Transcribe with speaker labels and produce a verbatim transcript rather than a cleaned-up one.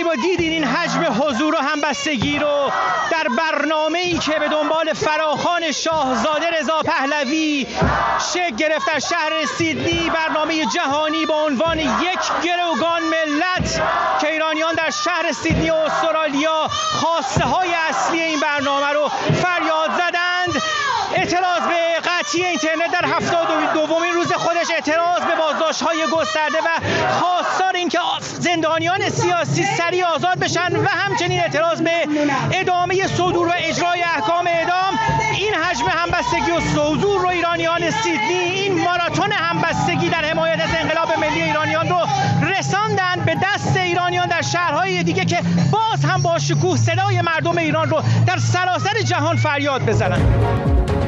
Speaker 1: و دیدین این حجم حضور و همبستگی رو در برنامه‌ای که به دنبال فراخوان شاهزاده رضا پهلوی شکل گرفت در شهر سیدنی، برنامه جهانی با عنوان یک گروگان ملت که ایرانیان در شهر سیدنی و استرالیا خواسته های اصلی این برنامه رو فریاد زدند. اعتراض به قطعی اینترنت در هفتاد و دومین روز خودش، اعتراض به بازداشت‌های گسترده و خواستار این که زندانیان سیاسی سریع آزاد بشن و همچنین اعتراض به ادامه صدور و اجرای احکام اعدام، این حجم همبستگی و حضور رو ایرانیان سیدنی، این ماراتون همبستگی در حمایت از انقلاب ملی ایرانیان رو رساندن به دست ایرانیان در شهرهای دیگه که باز هم با شکوه صدای مردم ایران رو در سراسر جهان فریاد بزنن.